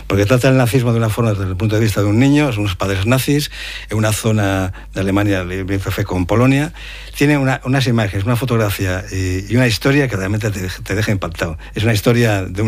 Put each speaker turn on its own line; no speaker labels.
porque trata el nazismo de una forma desde el punto de vista de un niño, son unos padres nazis, en una zona de Alemania limítrofe con Polonia. Tiene unas imágenes, una fotografía y una historia que realmente te deja impactado. Es una historia de un